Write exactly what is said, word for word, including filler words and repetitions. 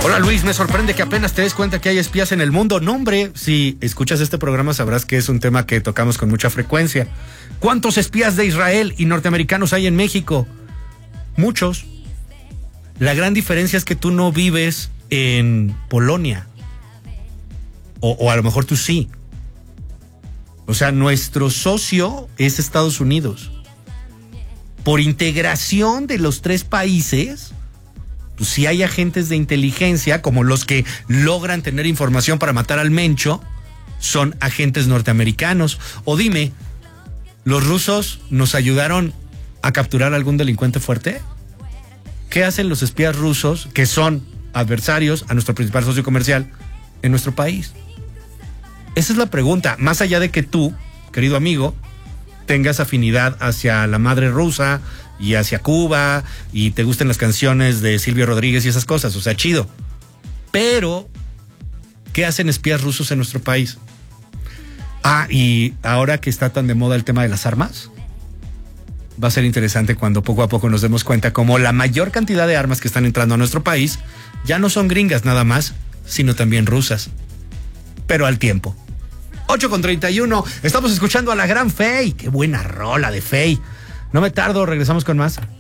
Hola Luis, me sorprende que apenas te des cuenta que hay espías en el mundo. No, hombre, si escuchas este programa sabrás que es un tema que tocamos con mucha frecuencia. ¿Cuántos espías de Israel y norteamericanos hay en México? Muchos. La gran diferencia es que tú no vives en Polonia. O, o a lo mejor tú sí. O sea, nuestro socio es Estados Unidos. Por integración de los tres países, pues sí hay agentes de inteligencia, como los que logran tener información para matar al Mencho, son agentes norteamericanos. O dime, ¿los rusos nos ayudaron a capturar a algún delincuente fuerte? ¿Qué hacen los espías rusos, que son adversarios a nuestro principal socio comercial en nuestro país? Esa es la pregunta, más allá de que tú, querido amigo, tengas afinidad hacia la madre rusa y hacia Cuba y te gusten las canciones de Silvio Rodríguez y esas cosas, o sea, chido. Pero, ¿qué hacen espías rusos en nuestro país? Ah, y ahora que está tan de moda el tema de las armas, va a ser interesante cuando poco a poco nos demos cuenta como la mayor cantidad de armas que están entrando a nuestro país ya no son gringas nada más, sino también rusas. Pero al tiempo. ocho con treinta y uno, estamos escuchando a la gran Fey. Qué buena rola de Fey. No me tardo, regresamos con más.